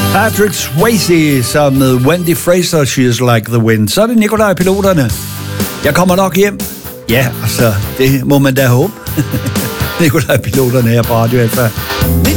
Patrick Swayze som med Wendy Fraser, She's Like the Wind. Så er det Nikolaj Piloterne. Jeg kommer nok hjem. Ja, altså, det må man da håbe. Nikolaj Piloterne her på Radio FR.